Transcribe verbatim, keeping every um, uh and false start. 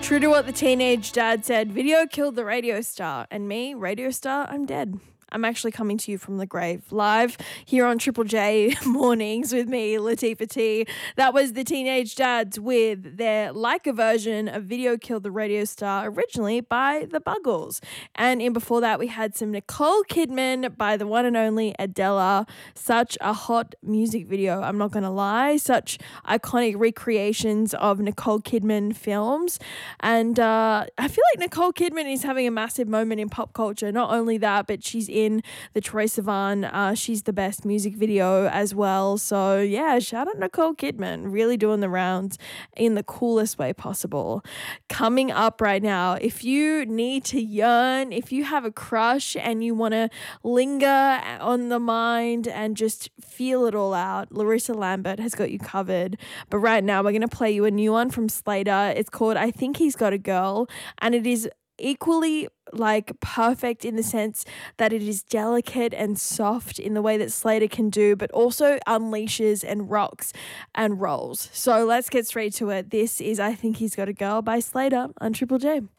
True to what the teenage dad said, video killed the radio star. And me, radio star, I'm dead. I'm actually coming to you from the grave, live here on Triple J Mornings with me, Latifah T. That was the Teenage Dads with their Leica version of Video Killed the Radio Star, originally by the Buggles. And in before that, we had some Nicole Kidman by the one and only Adele. Such a hot music video, I'm not going to lie. Such iconic recreations of Nicole Kidman films. And uh, I feel like Nicole Kidman is having a massive moment in pop culture. Not only that, but she's in the Troye Sivan, uh, She's the Best music video as well. So yeah, shout out Nicole Kidman, really doing the rounds in the coolest way possible. Coming up right now, if you need to yearn, if you have a crush and you want to linger on the mind and just feel it all out, Larissa Lambert has got you covered. But right now we're going to play you a new one from Slater. It's called I Think He's Got a Girl, and it is equally like perfect in the sense that it is delicate and soft in the way that Slater can do, but also unleashes and rocks and rolls. So let's get straight to it. This is I Think He's Got a Girl by Slater on Triple J.